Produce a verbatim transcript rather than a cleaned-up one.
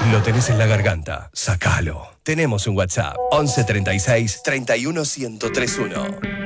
Lo tenés en la garganta, sacalo. Tenemos un WhatsApp, once treinta y seis, treinta y uno, ciento treinta y uno.